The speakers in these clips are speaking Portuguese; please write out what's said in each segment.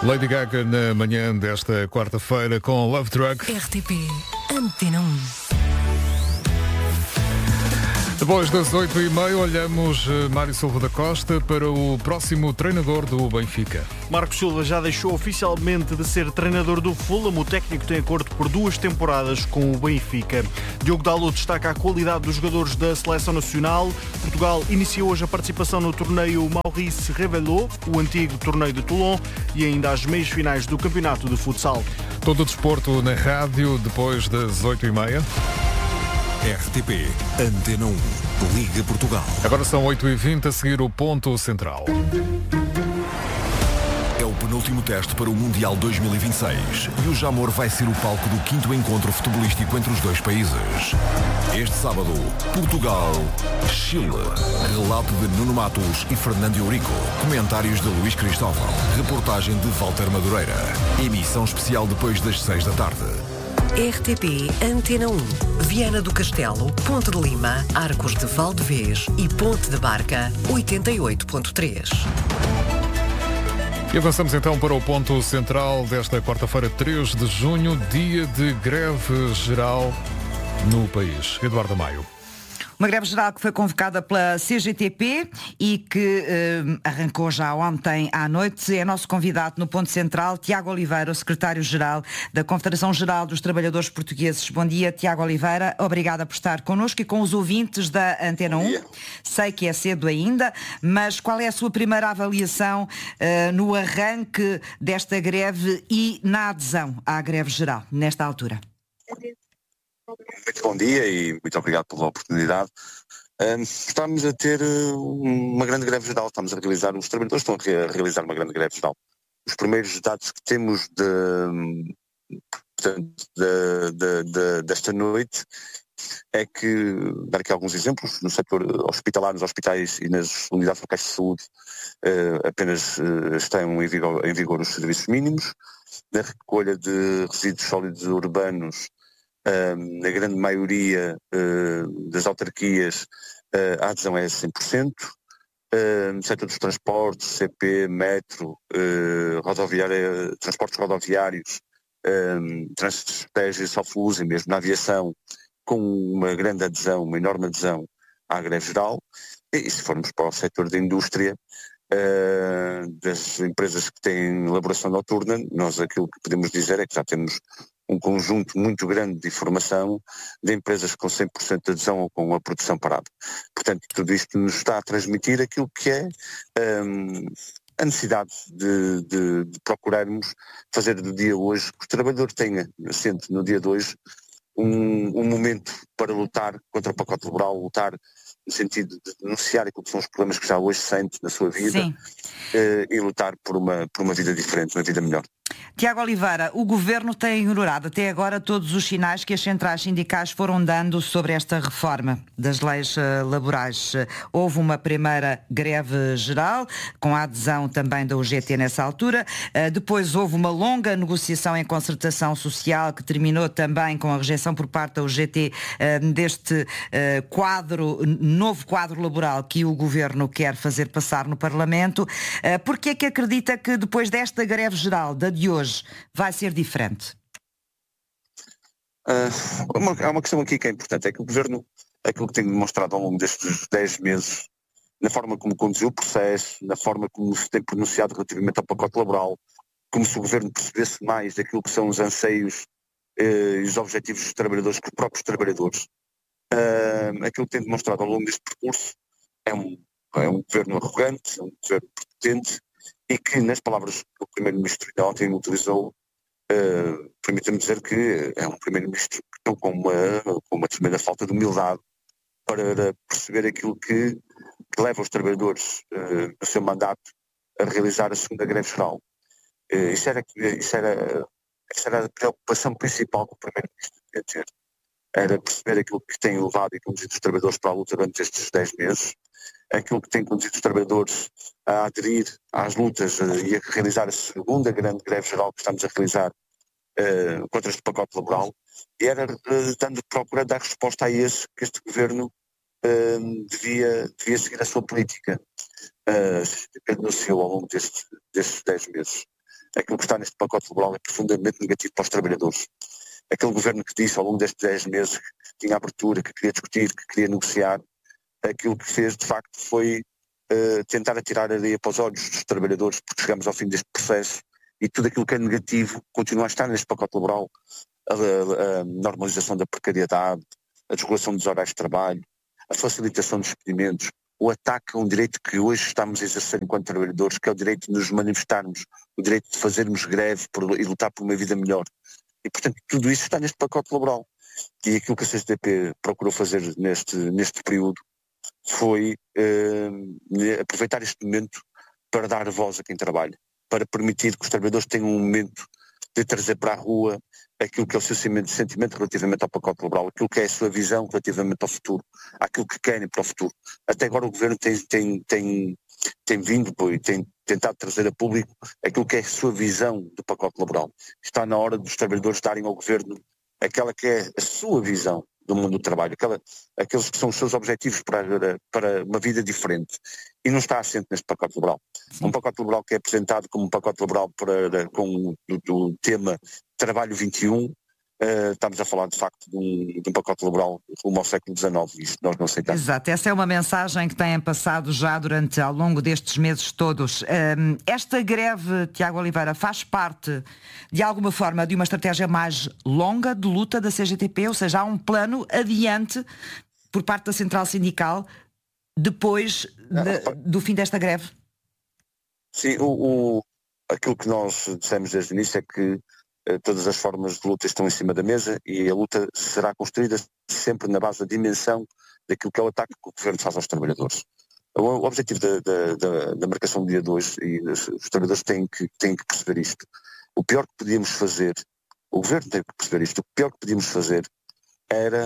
Lady Gaga na manhã desta quarta-feira com Love Drug. RTP Antena 1. Depois das 8h30, olhamos Mário Silva da Costa para o próximo treinador do Benfica. Marco Silva já deixou oficialmente de ser treinador do Fulham. O técnico tem acordo por 2 temporadas com o Benfica. Diogo Dalot destaca a qualidade dos jogadores da Seleção Nacional. Portugal iniciou hoje a participação no torneio Maurice Revelot, o antigo torneio de Toulon, e ainda as meias finais do campeonato de futsal. Todo o desporto na rádio depois das 8h30. RTP Antena 1, Liga Portugal. Agora são 8h20, a seguir o ponto central. É o penúltimo teste para o Mundial 2026 e o Jamor vai ser o palco do 5º encontro futebolístico entre os dois países. Este sábado, Portugal-Chile. Relato de Nuno Matos e Fernando Eurico. Comentários de Luís Cristóvão. Reportagem de Walter Madureira. Emissão especial depois das 6 da tarde. RTP Antena 1, Viana do Castelo, Ponte de Lima, Arcos de Valdevez e Ponte de Barca, 88.3. E avançamos então para o ponto central desta quarta-feira, 3 de junho, dia de greve geral no país. Eduardo Maio. Uma greve geral que foi convocada pela CGTP e que arrancou já ontem à noite. É nosso convidado no ponto central, Tiago Oliveira, o secretário-geral da Confederação Geral dos Trabalhadores Portugueses. Bom dia, Tiago Oliveira. Obrigada por estar connosco e com os ouvintes da Antena 1. Sei que é cedo ainda, mas qual é a sua primeira avaliação no arranque desta greve e na adesão à greve geral, nesta altura? Muito bom dia e muito obrigado pela oportunidade. Estamos a ter uma grande greve geral, os trabalhadores estão a realizar uma grande greve geral. Os primeiros dados que temos desta noite é que, dar aqui alguns exemplos, no setor hospitalar, nos hospitais e nas unidades locais de saúde, apenas estão em vigor os serviços mínimos. Na recolha de resíduos sólidos urbanos, na grande maioria das autarquias, a adesão é 100%. No setor dos transportes, CP, metro, transportes rodoviários, transportes self-uso e mesmo na aviação, com uma grande adesão, uma enorme adesão à greve geral. E se formos para o setor da indústria, das empresas que têm elaboração noturna, nós aquilo que podemos dizer é que já temos um conjunto muito grande de informação de empresas com 100% de adesão ou com a produção parada. Portanto, tudo isto nos está a transmitir aquilo que é a necessidade de procurarmos fazer do dia hoje, que o trabalhador tenha, sente no dia de hoje, um momento para lutar contra o pacote laboral, lutar no sentido de denunciar aquilo que são os problemas que já hoje sente na sua vida e lutar por uma vida diferente, uma vida melhor. Tiago Oliveira, o Governo tem ignorado até agora todos os sinais que as centrais sindicais foram dando sobre esta reforma das leis laborais. Houve uma primeira greve geral, com a adesão também da UGT nessa altura. Depois houve uma longa negociação em concertação social que terminou também com a rejeição por parte da UGT deste novo quadro laboral que o Governo quer fazer passar no Parlamento. Porquê é que acredita que depois desta greve geral, da de hoje, vai ser diferente? Há uma questão aqui que é importante, é que o Governo, aquilo que tem demonstrado ao longo destes 10 meses, na forma como conduziu o processo, na forma como se tem pronunciado relativamente ao pacote laboral, como se o Governo percebesse mais daquilo que são os anseios e os objetivos dos trabalhadores que os próprios trabalhadores. Aquilo que tem demonstrado ao longo deste percurso é um Governo arrogante, é um Governo prepotente, e que, nas palavras que o Primeiro-Ministro ontem utilizou, permita-me dizer que é um Primeiro-Ministro que está com uma tremenda falta de humildade para perceber aquilo que leva os trabalhadores no seu mandato a realizar a segunda greve geral. Isso era a preocupação principal que o Primeiro-Ministro devia ter. Era perceber aquilo que tem levado e conduzido os trabalhadores para a luta durante estes 10 meses, aquilo que tem conduzido os trabalhadores a aderir às lutas e a realizar a segunda grande greve geral que estamos a realizar contra este pacote laboral, e era procurando dar resposta a esse que este Governo devia seguir a sua política. Que anunciou ao longo destes 10 meses. aquilo que está neste pacote laboral é profundamente negativo para os trabalhadores. Aquele governo que disse ao longo destes 10 meses que tinha abertura, que queria discutir, que queria negociar, aquilo que fez de facto foi tentar atirar areia para os olhos dos trabalhadores, porque chegamos ao fim deste processo e tudo aquilo que é negativo continua a estar neste pacote laboral, a normalização da precariedade, a desregulação dos horários de trabalho, a facilitação dos despedimentos, o ataque a um direito que hoje estamos a exercer enquanto trabalhadores, que é o direito de nos manifestarmos, o direito de fazermos greve e lutar por uma vida melhor. E, portanto, tudo isso está neste pacote laboral. E aquilo que a CGTP procurou fazer neste período foi aproveitar este momento para dar voz a quem trabalha, para permitir que os trabalhadores tenham um momento de trazer para a rua aquilo que é o seu sentimento relativamente ao pacote laboral, aquilo que é a sua visão relativamente ao futuro, aquilo que querem para o futuro. Até agora o Governo tem vindo e tem tentado trazer a público aquilo que é a sua visão do pacote laboral. Está na hora dos trabalhadores darem ao Governo aquela que é a sua visão do mundo do trabalho, aqueles que são os seus objetivos para uma vida diferente. E não está assente neste pacote laboral. Sim. Um pacote laboral que é apresentado como um pacote laboral com o tema Trabalho 21, estamos a falar de facto de um pacote laboral rumo ao século XIX, e isso nós não aceitamos. Exato, essa é uma mensagem que têm passado já ao longo destes meses todos. Esta greve, Tiago Oliveira, faz parte de alguma forma de uma estratégia mais longa de luta da CGTP, ou seja, há um plano adiante por parte da Central Sindical depois do fim desta greve? Sim, aquilo que nós dissemos desde o início é que todas as formas de luta estão em cima da mesa e a luta será construída sempre na base da dimensão daquilo que é o ataque que o Governo faz aos trabalhadores. O objetivo da marcação do dia 2, e os trabalhadores têm que perceber isto. O pior que podíamos fazer, o Governo tem que perceber isto, o pior que podíamos fazer era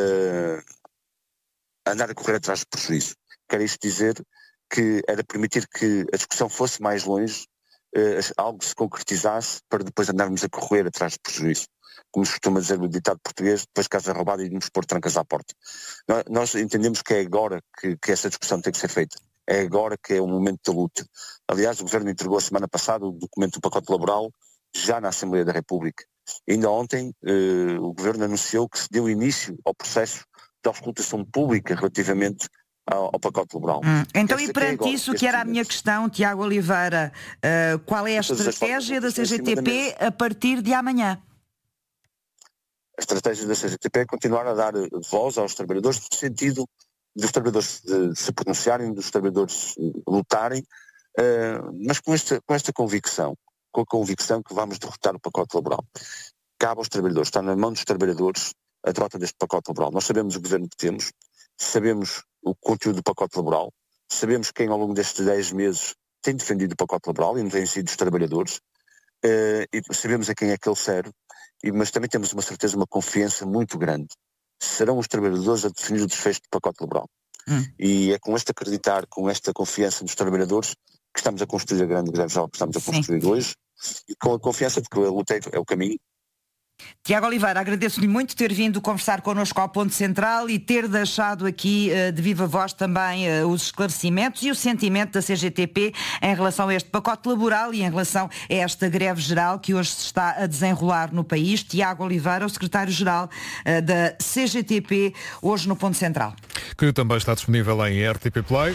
andar a correr atrás do prejuízo. Quer isto dizer que era permitir que a discussão fosse mais longe, algo se concretizasse para depois andarmos a correr atrás do prejuízo. Como se costuma dizer no ditado português, depois casa roubada e nos pôr trancas à porta. Nós entendemos que é agora que essa discussão tem que ser feita. É agora que é o momento da luta. Aliás, o Governo entregou a semana passada o documento do pacote laboral já na Assembleia da República. Ainda ontem o Governo anunciou que se deu início ao processo de auscultação pública relativamente ao pacote laboral. Então, e perante isso, que era a minha questão, Tiago Oliveira, qual é a estratégia da CGTP a partir de amanhã? A estratégia da CGTP é continuar a dar voz aos trabalhadores, no sentido dos trabalhadores se pronunciarem, dos trabalhadores lutarem, mas com esta convicção, com a convicção que vamos derrotar o pacote laboral. Cabe aos trabalhadores, está na mão dos trabalhadores a derrota deste pacote laboral. Nós sabemos o governo que temos, sabemos o conteúdo do pacote laboral, sabemos quem ao longo destes 10 meses tem defendido o pacote laboral e não têm sido os trabalhadores, e sabemos a quem é que ele serve, mas também temos uma certeza, uma confiança muito grande. Serão os trabalhadores a definir o desfecho do pacote laboral. E é com este acreditar, com esta confiança dos trabalhadores que estamos a construir a grande greve geral que estamos a construir hoje, e com a confiança de que a luta é o caminho. Tiago Oliveira, agradeço-lhe muito ter vindo conversar connosco ao Ponto Central e ter deixado aqui de viva voz também os esclarecimentos e o sentimento da CGTP em relação a este pacote laboral e em relação a esta greve geral que hoje se está a desenrolar no país. Tiago Oliveira, o secretário-geral da CGTP, hoje no Ponto Central. Que também está disponível em RTP Play.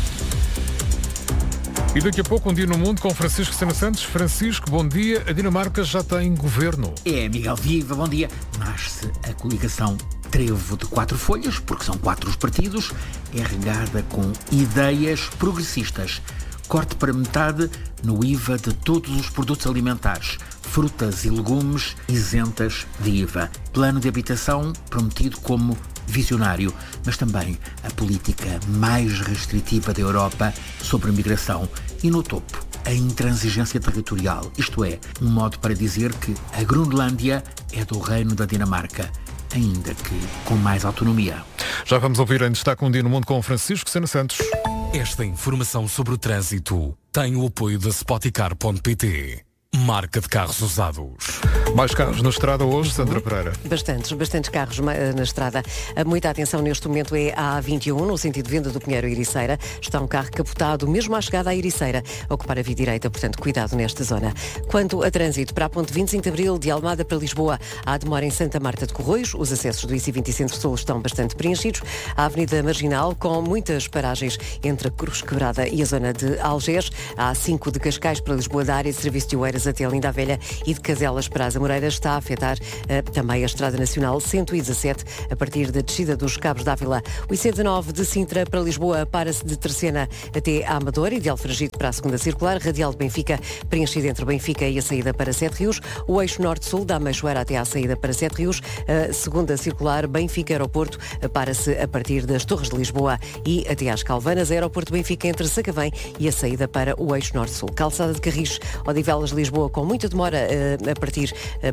E daqui a pouco um dia no mundo com Francisco Sena Santos. Francisco, bom dia. A Dinamarca já tem governo. É, Miguel, viva, bom dia. Nasce a coligação Trevo de 4 folhas, porque são 4 os partidos, é regada com ideias progressistas. Corte para metade no IVA de todos os produtos alimentares, frutas e legumes isentas de IVA. Plano de habitação prometido como visionário, mas também a política mais restritiva da Europa sobre a migração e, no topo, a intransigência territorial, isto é, um modo para dizer que a Groenlândia é do reino da Dinamarca, ainda que com mais autonomia. Já vamos ouvir em destaque um dia no mundo com Francisco Sena Santos. Esta informação sobre o trânsito tem o apoio da Spoticar.pt, marca de carros usados. Mais carros na estrada hoje, Sandra Pereira. Bastantes carros na estrada. Muita atenção neste momento é a A21, no sentido de Venda do Pinheiro a Ericeira. Está um carro capotado mesmo à chegada à Ericeira, a ocupar a via direita, portanto, cuidado nesta zona. Quanto a trânsito, para a ponte 25 de Abril, de Almada para Lisboa, há demora em Santa Marta de Corroios. Os acessos do IC20 Centro-Sul estão bastante preenchidos. A Avenida Marginal, com muitas paragens entre a Cruz Quebrada e a zona de Algés. A A5 de Cascais para Lisboa, da área de serviço de Oeiras até a Linda a Velha e de Caselas para as Amoreiras, está a afetar também a Estrada Nacional 117, a partir da descida dos Cabos d'Ávila. O IC19 de Sintra para Lisboa para-se de Terceira até a Amadora e de Alfragide para a segunda circular. Radial de Benfica, preenchida entre Benfica e a saída para Sete Rios. O eixo norte-sul da Meixoeira até à saída para Sete Rios. A segunda circular Benfica-Aeroporto para-se a partir das Torres de Lisboa e até às Calvanas. Aeroporto de Benfica entre Sacavém e a saída para o eixo norte-sul. Calçada de Carris, Odivelas-Lisboa, com muita demora a partir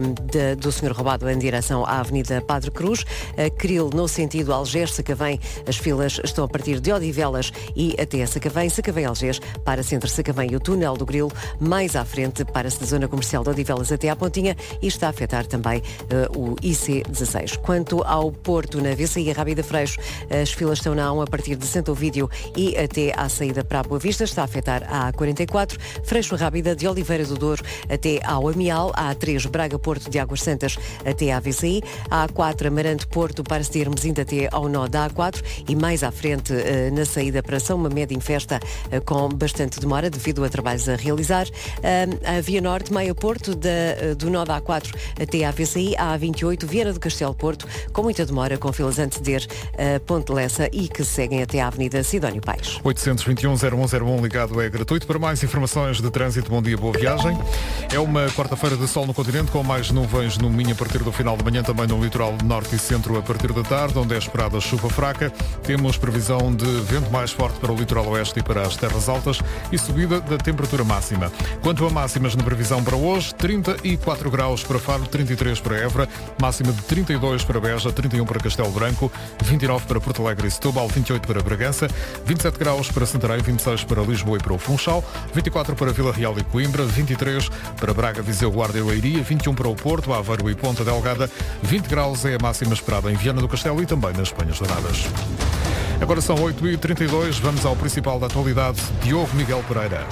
do Senhor Roubado em direção à Avenida Padre Cruz. Cril, no sentido Algés-Sacavém, as filas estão a partir de Odivelas e até a Sacavém. Sacavém-Algés, para-se entre Sacavém e o Túnel do Grilo. Mais à frente, para-se da zona comercial de Odivelas até à Pontinha e está a afetar também o IC16. Quanto ao Porto, na VCI Rábida Freixo, as filas estão na A1 a partir de Santo Ovídio e até à saída para a Boa Vista. Está a afetar a A44, Freixo Rábida de Oliveira do Douro até ao Amial, a A3 Braga-Porto de Águas Santas até à VCI, a A4 Amarante-Porto para se termos ainda até ao nó da A4 e mais à frente na saída para São Mamede em Festa com bastante demora devido a trabalhos a realizar. A Via Norte, Maia-Porto, do nó da A4 até à VCI, a A28 Viana do Castelo-Porto com muita demora, com filas a anteceder Ponte Lessa e que seguem até à Avenida Sidónio Paes. 821-0101 ligado é gratuito. Para mais informações de trânsito, bom dia, boa viagem. É uma quarta-feira de sol no continente, com mais nuvens no Minho a partir do final de manhã, também no litoral norte e centro a partir da tarde, onde é esperada chuva fraca. Temos previsão de vento mais forte para o litoral oeste e para as terras altas e subida da temperatura máxima. Quanto a máximas na previsão para hoje, 34 graus para Faro, 33 para Évora, máxima de 32 para Beja, 31 para Castelo Branco, 29 para Porto Alegre e Setúbal, 28 para Bragança, 27 graus para Santarém, 26 para Lisboa e para o Funchal, 24 para Vila Real e Coimbra, 23 para Braga, Viseu, Guarda e Leiria, 21 para o Porto, Aveiro e Ponta Delgada, 20 graus é a máxima esperada em Viana do Castelo e também nas Penhas Douradas. Agora são 8h32, vamos ao principal da atualidade, Diogo Miguel Pereira.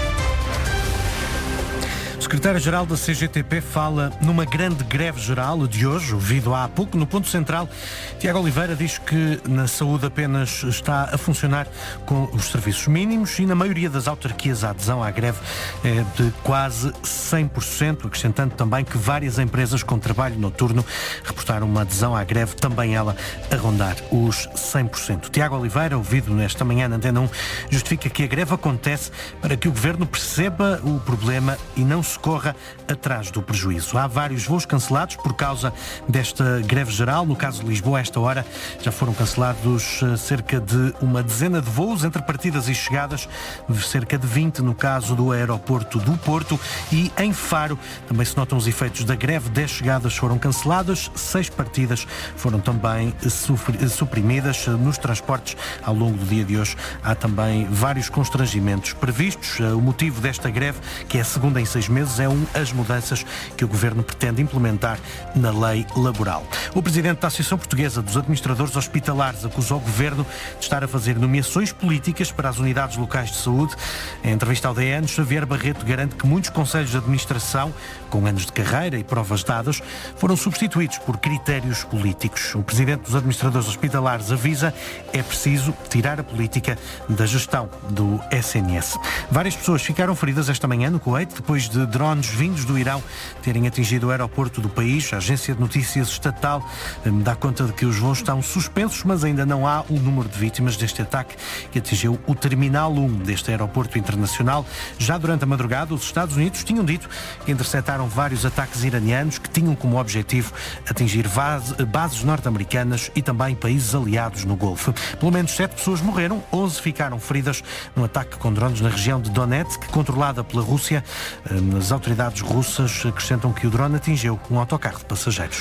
O secretário-geral da CGTP fala numa grande greve geral de hoje, ouvido há pouco, no ponto central. Tiago Oliveira diz que na saúde apenas está a funcionar com os serviços mínimos e na maioria das autarquias a adesão à greve é de quase 100%, acrescentando também que várias empresas com trabalho noturno reportaram uma adesão à greve, também ela a rondar os 100%. Tiago Oliveira, ouvido nesta manhã na Antena 1, justifica que a greve acontece para que o Governo perceba o problema e não se corra atrás do prejuízo. Há vários voos cancelados por causa desta greve geral. No caso de Lisboa, a esta hora, já foram cancelados cerca de uma dezena de voos entre partidas e chegadas, cerca de 20 no caso do aeroporto do Porto, e em Faro também se notam os efeitos da greve. 10 chegadas foram canceladas, 6 partidas foram também suprimidas. Nos transportes, ao longo do dia de hoje, há também vários constrangimentos previstos. O motivo desta greve, que é a segunda em 6 meses, é as mudanças que o Governo pretende implementar na lei laboral. O presidente da Associação Portuguesa dos Administradores Hospitalares acusou o Governo de estar a fazer nomeações políticas para as unidades locais de saúde. Em entrevista ao DN, Xavier Barreto garante que muitos conselhos de administração, com anos de carreira e provas dadas, foram substituídos por critérios políticos. O presidente dos Administradores Hospitalares avisa: é preciso tirar a política da gestão do SNS. Várias pessoas ficaram feridas esta manhã no Kuwait, depois de drones vindos do Irão terem atingido o aeroporto do país. A agência de notícias estatal dá conta de que os voos estão suspensos, mas ainda não há o número de vítimas deste ataque que atingiu o Terminal 1 deste aeroporto internacional. Já durante a madrugada, os Estados Unidos tinham dito que interceptaram vários ataques iranianos que tinham como objetivo atingir bases norte-americanas e também países aliados no Golfo. Pelo menos 7 pessoas morreram, 11 ficaram feridas num ataque com drones na região de Donetsk, controlada pela Rússia. As autoridades russas acrescentam que o drone atingiu um autocarro de passageiros.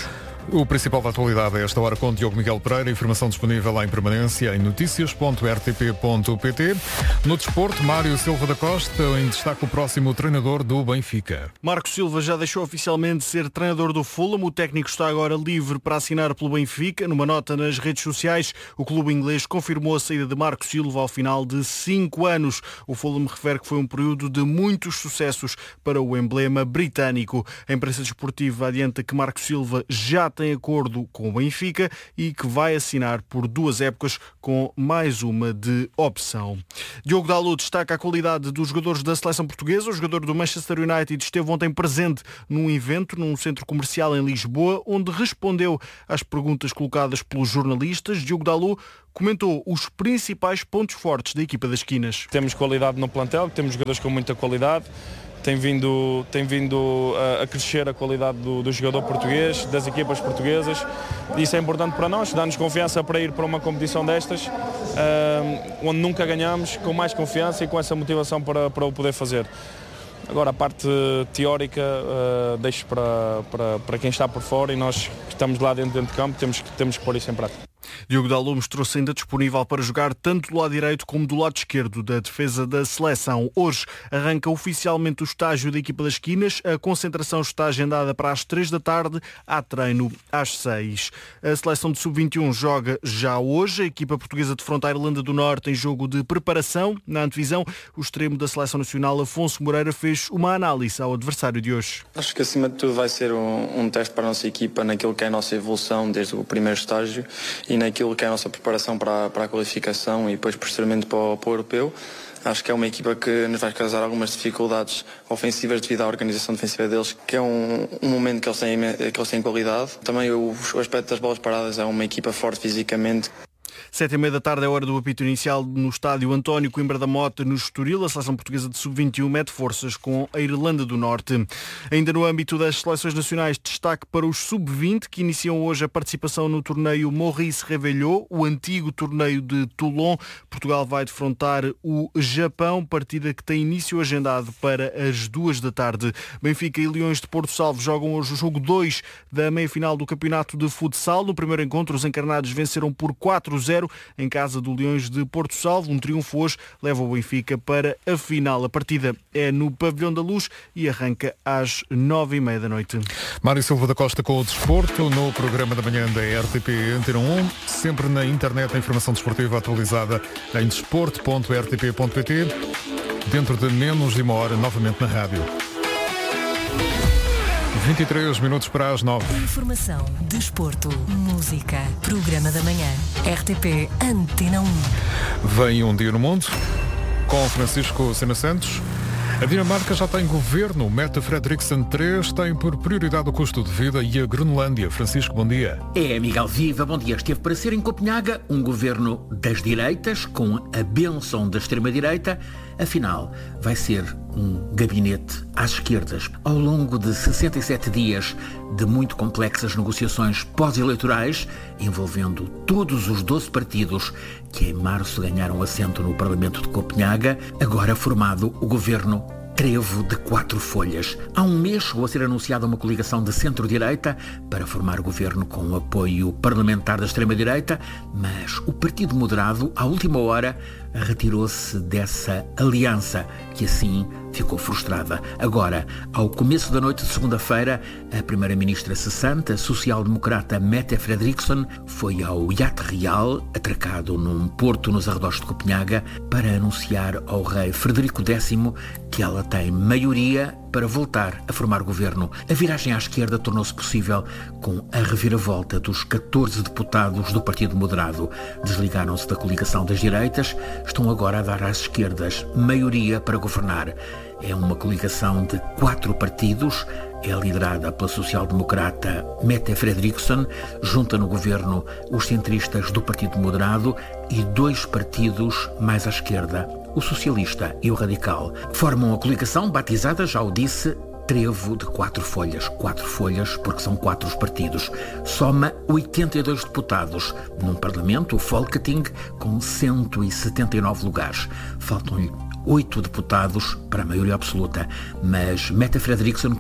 O principal da atualidade a esta hora com Diogo Miguel Pereira, informação disponível em permanência em noticias.rtp.pt. No desporto, Mário Silva da Costa em destaque o próximo treinador do Benfica. Marco Silva já deixou oficialmente de ser treinador do Fulham. O técnico está agora livre para assinar pelo Benfica. Numa nota nas redes sociais, o clube inglês confirmou a saída de Marco Silva ao final de 5 anos. O Fulham refere que foi um período de muitos sucessos para o emblema britânico. A imprensa desportiva adianta que Marco Silva já tem acordo com o Benfica e que vai assinar por 2 épocas com mais uma de opção. Diogo Dalot destaca a qualidade dos jogadores da seleção portuguesa. O jogador do Manchester United esteve ontem presente num evento num centro comercial em Lisboa, onde respondeu às perguntas colocadas pelos jornalistas. Diogo Dalot comentou os principais pontos fortes da equipa das Esquinas. Temos qualidade no plantel, temos jogadores com muita qualidade. Tem vindo a crescer a qualidade do jogador português, das equipas portuguesas. Isso é importante para nós, dá-nos confiança para ir para uma competição destas, onde nunca ganhamos, com mais confiança e com essa motivação para o poder fazer. Agora a parte teórica deixo para quem está por fora, e nós que estamos lá dentro de campo temos que pôr isso em prática. Diogo Dalot mostrou-se ainda disponível para jogar tanto do lado direito como do lado esquerdo da defesa da seleção. Hoje arranca oficialmente o estágio da equipa das Esquinas. A concentração está agendada para as 3 da tarde, há treino às 6. A seleção de sub-21 joga já hoje. A equipa portuguesa defronta a Irlanda do Norte em jogo de preparação. Na antevisão, o extremo da seleção nacional, Afonso Moreira, fez uma análise ao adversário de hoje. Acho que acima de tudo vai ser um teste para a nossa equipa naquilo que é a nossa evolução desde o primeiro estágio e naquilo que é a nossa preparação para a qualificação e depois posteriormente para o europeu. Acho que é uma equipa que nos vai causar algumas dificuldades ofensivas devido à organização defensiva deles, que é um momento que eles têm qualidade. Também o aspecto das bolas paradas, é uma equipa forte fisicamente. 7h30 da tarde é a hora do apito inicial no estádio António Coimbra da Mota, no Estoril. A seleção portuguesa de sub-21 mete forças com a Irlanda do Norte. Ainda no âmbito das seleções nacionais, destaque para os sub-20, que iniciam hoje a participação no torneio Maurice Revello, o antigo torneio de Toulon. Portugal vai defrontar o Japão, partida que tem início agendado para as 2 da tarde. Benfica e Leões de Porto Salvo jogam hoje o jogo 2 da meia-final do campeonato de futsal. No primeiro encontro, os encarnados venceram por 4-0 em casa do Leões de Porto Salvo. Um triunfo hoje leva o Benfica para a final. A partida é no Pavilhão da Luz e arranca às 9h30 da noite. Mário Silva da Costa com o desporto no programa da manhã da RTP Antena 1, sempre na internet a informação desportiva atualizada em desporto.rtp.pt. Dentro de menos de uma hora, novamente na rádio. 23 minutos para as 9. Informação, desporto, música, programa da manhã. RTP Antena 1. Vem um dia no mundo com Francisco Sena Santos. A Dinamarca já tem governo. Mette Frederiksen 3 tem por prioridade o custo de vida e a Groenlândia. Francisco, bom dia. É, Miguel Viva, bom dia. Esteve para ser em Copenhaga um governo das direitas, com a bênção da extrema-direita. Afinal, vai ser um gabinete às esquerdas. Ao longo de 67 dias de muito complexas negociações pós-eleitorais, envolvendo todos os 12 partidos que em março ganharam assento no Parlamento de Copenhaga, agora formado o governo trevo de 4 folhas. Há um mês chegou a ser anunciada uma coligação de centro-direita para formar o governo com o apoio parlamentar da extrema-direita, mas o Partido Moderado, à última hora, retirou-se dessa aliança, que assim ficou frustrada. Agora, ao começo da noite de segunda-feira, a primeira-ministra cessante, a social-democrata Mette Frederiksen, foi ao iate real, atracado num porto nos arredores de Copenhaga, para anunciar ao rei Frederico X que ela tem maioria para voltar a formar governo. A viragem à esquerda tornou-se possível com a reviravolta dos 14 deputados do Partido Moderado. Desligaram-se da coligação das direitas, estão agora a dar às esquerdas maioria para governar. É uma coligação de 4 partidos, é liderada pela social-democrata Mette Frederiksen, junta no governo os centristas do Partido Moderado e 2 partidos mais à esquerda, o socialista e o radical. Formam a coligação batizada, já o disse, trevo de 4 folhas. 4 folhas porque são 4 os partidos. Soma 82 deputados num parlamento, o Folketing, com 179 lugares. Faltam-lhe 8 deputados para a maioria absoluta, mas Mette Frederiksen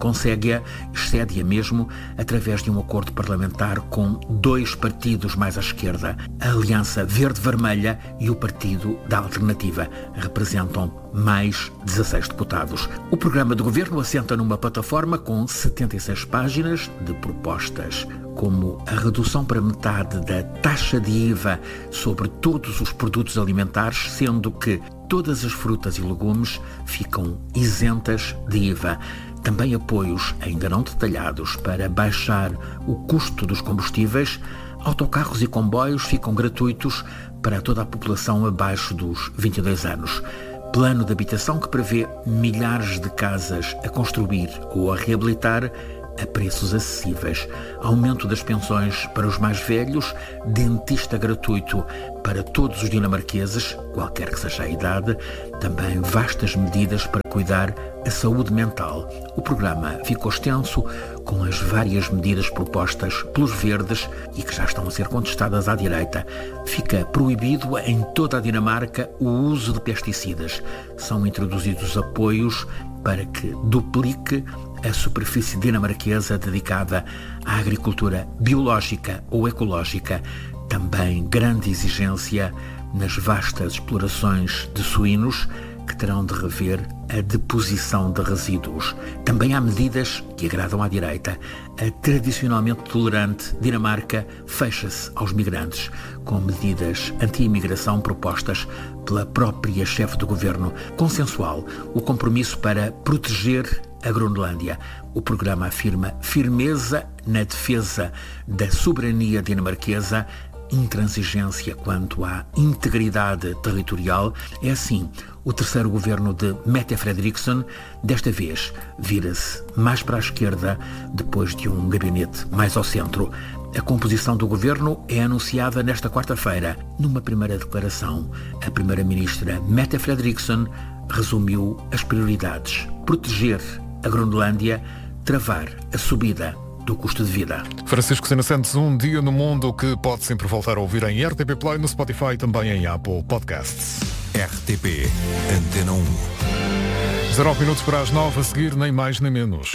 excede-a mesmo através de um acordo parlamentar com 2 partidos mais à esquerda, a Aliança Verde-Vermelha e o Partido da Alternativa. Representam mais 16 deputados. O programa de governo assenta numa plataforma com 76 páginas de propostas, como a redução para metade da taxa de IVA sobre todos os produtos alimentares, sendo que todas as frutas e legumes ficam isentas de IVA. Também apoios, ainda não detalhados, para baixar o custo dos combustíveis. Autocarros e comboios ficam gratuitos para toda a população abaixo dos 22 anos. Plano de habitação que prevê milhares de casas a construir ou a reabilitar a preços acessíveis, aumento das pensões para os mais velhos, dentista gratuito para todos os dinamarqueses, qualquer que seja a idade, também vastas medidas para cuidar a saúde mental. O programa ficou extenso, com as várias medidas propostas pelos verdes e que já estão a ser contestadas à direita. Fica proibido em toda a Dinamarca o uso de pesticidas. São introduzidos apoios para que duplique a superfície dinamarquesa dedicada à agricultura biológica ou ecológica. Também grande exigência nas vastas explorações de suínos, que terão de rever a deposição de resíduos. Também há medidas que agradam à direita. A tradicionalmente tolerante Dinamarca fecha-se aos migrantes, com medidas anti-imigração propostas pela própria chefe do governo. Consensual, o compromisso para proteger a Groenlândia. O programa afirma firmeza na defesa da soberania dinamarquesa, intransigência quanto à integridade territorial. É assim, o terceiro governo de Mette Frederiksen, desta vez, vira-se mais para a esquerda, depois de um gabinete mais ao centro. A composição do governo é anunciada nesta quarta-feira. Numa primeira declaração, a primeira-ministra Mette Frederiksen resumiu as prioridades: proteger a Groenlândia, travar a subida do custo de vida. Francisco Sena Santos, um dia no mundo, que pode sempre voltar a ouvir em RTP Play, no Spotify e também em Apple Podcasts. RTP Antena 1. 19 minutos para as 9, a seguir nem mais nem menos.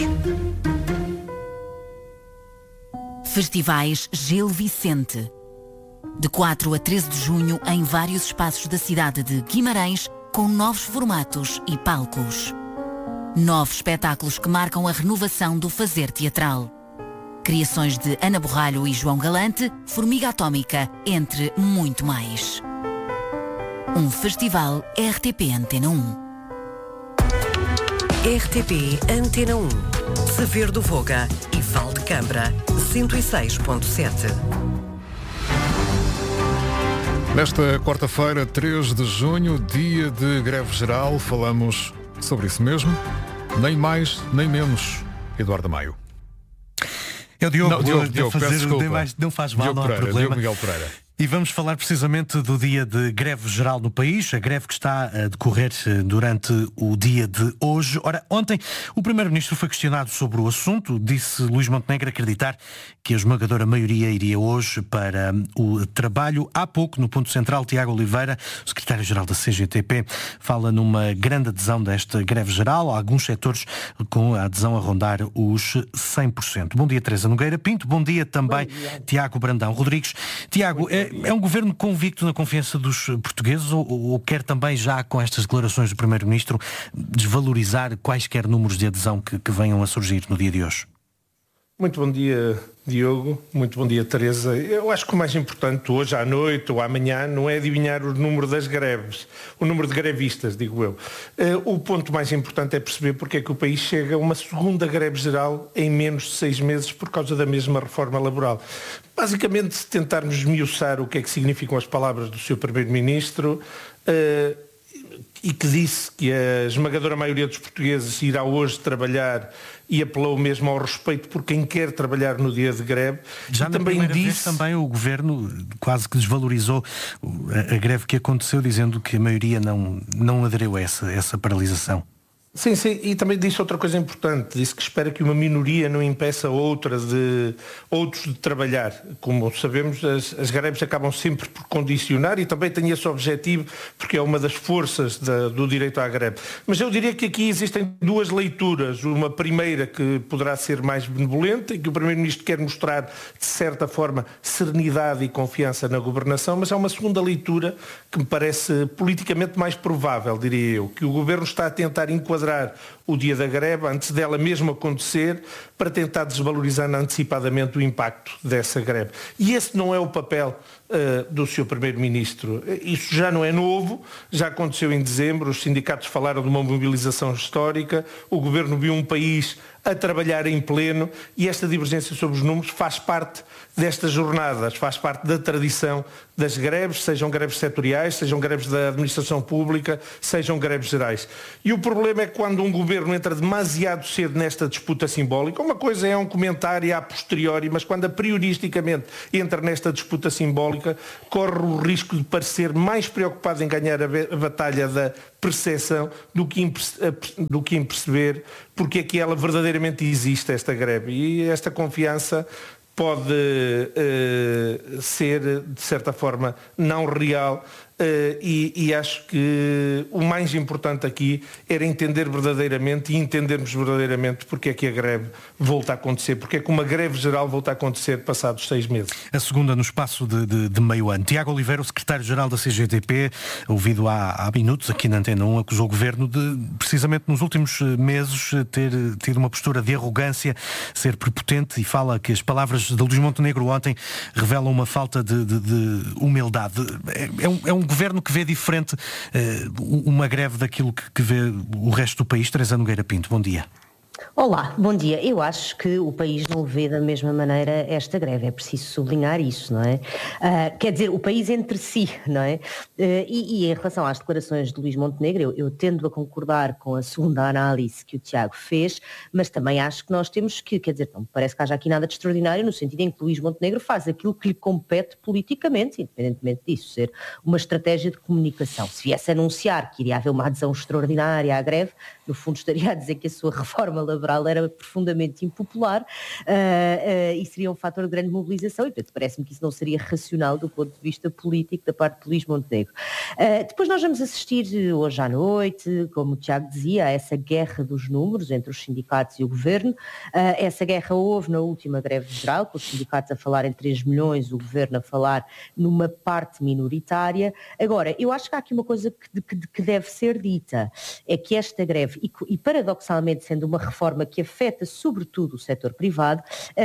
Festivais Gil Vicente. De 4 a 13 de junho em vários espaços da cidade de Guimarães, com novos formatos e palcos. Novos espetáculos que marcam a renovação do fazer teatral. Criações de Ana Borralho e João Galante, Formiga Atómica, entre muito mais. Um festival RTP Antena 1. RTP Antena 1. Saber do Voga e Val de Câmara, 106.7. Nesta quarta-feira, 3 de junho, dia de greve geral, falamos sobre isso mesmo. Nem mais, nem menos. Eduardo Maio. É o Diogo, não, Diogo, fazer, peço desculpa. Não faz mal, Diogo não há Pereira, problema. Diogo Miguel Pereira. E vamos falar precisamente do dia de greve geral no país, a greve que está a decorrer durante o dia de hoje. Ora, ontem o Primeiro-Ministro foi questionado sobre o assunto, disse Luís Montenegro acreditar que a esmagadora maioria iria hoje para o trabalho. Há pouco, no Ponto Central, Tiago Oliveira, o Secretário-Geral da CGTP, fala numa grande adesão desta greve geral, alguns setores com a adesão a rondar os 100%. Bom dia, Teresa Nogueira Pinto, bom dia também, Tiago Brandão Rodrigues. Tiago, é um governo convicto na confiança dos portugueses ou quer também, já com estas declarações do Primeiro-Ministro, desvalorizar quaisquer números de adesão que venham a surgir no dia de hoje? Muito bom dia, Diogo. Muito bom dia, Teresa. Eu acho que o mais importante hoje à noite ou amanhã não é adivinhar o número das greves, o número de grevistas, digo eu. O ponto mais importante é perceber porque é que o país chega a uma segunda greve geral em menos de 6 meses por causa da mesma reforma laboral. Basicamente, se tentarmos esmiuçar o que é que significam as palavras do Sr. Primeiro-Ministro, e que disse que a esmagadora maioria dos portugueses irá hoje trabalhar e apelou mesmo ao respeito por quem quer trabalhar no dia de greve. Já na primeira vez também o Governo quase que desvalorizou a greve que aconteceu, dizendo que a maioria não aderiu a essa paralisação. Sim, e também disse outra coisa importante, disse que espera que uma minoria não impeça outros de trabalhar. Como sabemos, as greves acabam sempre por condicionar e também tem esse objetivo, porque é uma das forças do direito à greve. Mas eu diria que aqui existem duas leituras, uma primeira que poderá ser mais benevolente e que o Primeiro-Ministro quer mostrar, de certa forma, serenidade e confiança na governação, mas há uma segunda leitura que me parece politicamente mais provável, diria eu, que o Governo está a tentar enquadrar o dia da greve, antes dela mesmo acontecer, para tentar desvalorizar antecipadamente o impacto dessa greve. E esse não é o papel do Sr. Primeiro-Ministro. Isso já não é novo, já aconteceu em dezembro, os sindicatos falaram de uma mobilização histórica, o Governo viu um país a trabalhar em pleno e esta divergência sobre os números faz parte destas jornadas, faz parte da tradição das greves, sejam greves setoriais, sejam greves da administração pública, sejam greves gerais. E o problema é que quando um governo entra demasiado cedo nesta disputa simbólica, uma coisa é um comentário a posteriori, mas quando a prioristicamente entra nesta disputa simbólica, corre o risco de parecer mais preocupado em ganhar a batalha da percepção do que em perceber porque é que ela verdadeiramente existe, esta greve. E esta confiança pode ser, de certa forma, não real. E acho que o mais importante aqui era entender verdadeiramente e entendermos verdadeiramente porque é que a greve volta a acontecer, porque é que uma greve geral volta a acontecer passados 6 meses. A segunda no espaço de meio ano. Tiago Oliveira, o secretário-geral da CGTP, ouvido há minutos aqui na Antena 1, acusou o Governo de, precisamente nos últimos meses, ter tido uma postura de arrogância, ser prepotente, e fala que as palavras de Luís Montenegro ontem revelam uma falta de humildade. É um governo que vê diferente uma greve daquilo que vê o resto do país. Teresa Nogueira Pinto, bom dia. Olá, bom dia. Eu acho que o país não vê da mesma maneira esta greve, é preciso sublinhar isso, não é? Quer dizer, o país entre si, não é? E em relação às declarações de Luís Montenegro, eu tendo a concordar com a segunda análise que o Tiago fez, mas também acho que nós temos que, quer dizer, não me parece que haja aqui nada de extraordinário, no sentido em que Luís Montenegro faz aquilo que lhe compete politicamente, independentemente disso, ser uma estratégia de comunicação. Se viesse anunciar que iria haver uma adesão extraordinária à greve, no fundo estaria a dizer que a sua reforma laboral era profundamente impopular e seria um fator de grande mobilização, e portanto parece-me que isso não seria racional do ponto de vista político da parte de Luís Montenegro. Depois nós vamos assistir hoje à noite, como o Tiago dizia, a essa guerra dos números entre os sindicatos e o Governo. Essa guerra houve na última greve geral, com os sindicatos a falar em 3 milhões, o Governo a falar numa parte minoritária. Agora, eu acho que há aqui uma coisa que deve ser dita, é que esta greve, e paradoxalmente sendo uma reforma que afeta sobretudo o setor privado,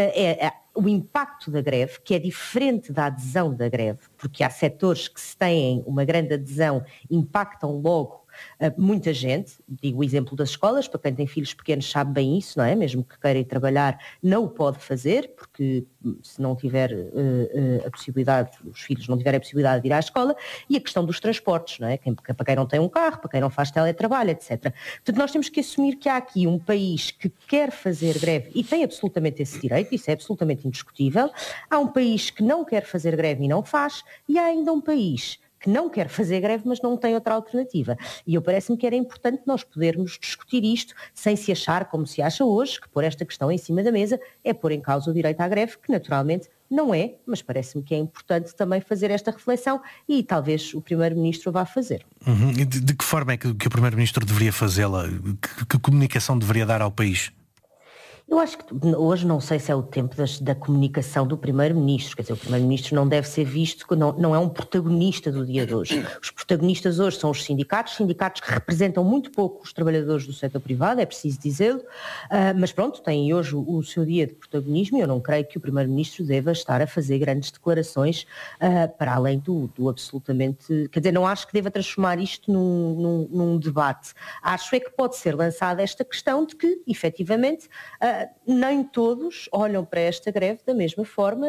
o impacto da greve, que é diferente da adesão da greve, porque há setores que se têm uma grande adesão, impactam logo muita gente. Digo o exemplo das escolas, para quem tem filhos pequenos sabe bem isso, não é? Mesmo que queira ir trabalhar, não o pode fazer, porque se não tiver a possibilidade, os filhos não tiverem a possibilidade de ir à escola, e a questão dos transportes, não é? Para quem não tem um carro, para quem não faz teletrabalho, etc. Portanto, nós temos que assumir que há aqui um país que quer fazer greve e tem absolutamente esse direito, isso é absolutamente indiscutível. Há um país que não quer fazer greve e não faz, e há ainda um país que não quer fazer greve, mas não tem outra alternativa. E eu parece-me que era importante nós podermos discutir isto sem se achar, como se acha hoje, que pôr esta questão em cima da mesa é pôr em causa o direito à greve, que naturalmente não é, mas parece-me que é importante também fazer esta reflexão e talvez o Primeiro-Ministro vá fazer. E de que forma é que o Primeiro-Ministro deveria fazê-la? Que comunicação deveria dar ao país? Eu acho que hoje não sei se é o tempo da comunicação do Primeiro-Ministro, quer dizer, o Primeiro-Ministro não deve ser visto, não é um protagonista do dia de hoje. Os protagonistas hoje são os sindicatos que representam muito pouco os trabalhadores do setor privado, é preciso dizê-lo, mas pronto, têm hoje o seu dia de protagonismo e eu não creio que o Primeiro-Ministro deva estar a fazer grandes declarações para além do absolutamente, quer dizer, não acho que deva transformar isto num debate. Acho é que pode ser lançada esta questão de que, efetivamente, nem todos olham para esta greve da mesma forma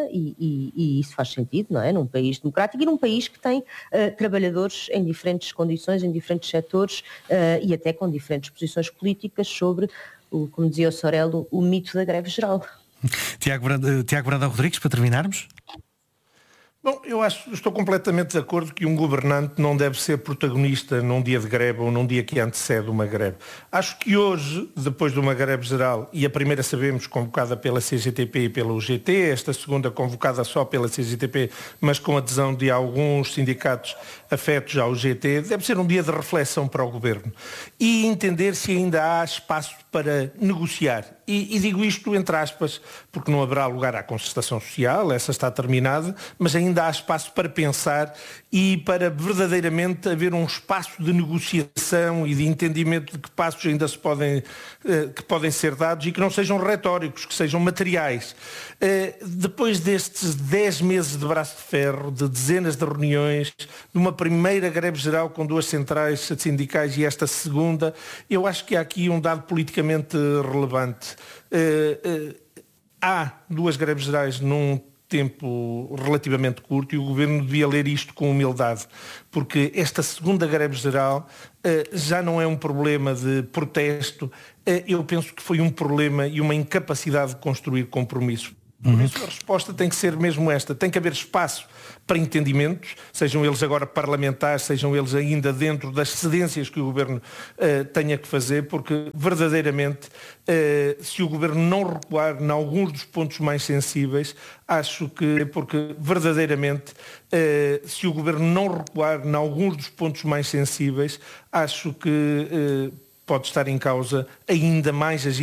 e isso faz sentido, não é? Num país democrático e num país que tem trabalhadores em diferentes condições, em diferentes setores e até com diferentes posições políticas sobre, como dizia o Sorel, o mito da greve geral. Tiago Brandão Rodrigues, para terminarmos? Bom, estou completamente de acordo que um governante não deve ser protagonista num dia de greve ou num dia que antecede uma greve. Acho que hoje, depois de uma greve geral, e a primeira sabemos convocada pela CGTP e pela UGT, esta segunda convocada só pela CGTP, mas com adesão de alguns sindicatos afetos à UGT, deve ser um dia de reflexão para o governo e entender se ainda há espaço para negociar. E digo isto entre aspas, porque não haverá lugar à concertação social, essa está terminada, mas ainda há espaço para pensar e para verdadeiramente haver um espaço de negociação e de entendimento de que passos ainda que podem ser dados e que não sejam retóricos, que sejam materiais. Depois destes 10 meses de braço de ferro, de dezenas de reuniões, de uma primeira greve geral com 2 centrais sindicais e esta segunda, eu acho que há aqui um dado politicamente relevante. Há 2 greves gerais num tempo relativamente curto e o Governo devia ler isto com humildade, porque esta segunda greve geral já não é um problema de protesto, eu penso que foi um problema e uma incapacidade de construir compromissos. Por isso a resposta tem que ser mesmo esta, tem que haver espaço para entendimentos, sejam eles agora parlamentares, sejam eles ainda dentro das cedências que o Governo tenha que fazer, porque verdadeiramente se o Governo não recuar em alguns dos pontos mais sensíveis, acho que, porque verdadeiramente se o Governo não recuar em alguns dos pontos mais sensíveis, acho que pode estar em causa ainda mais agir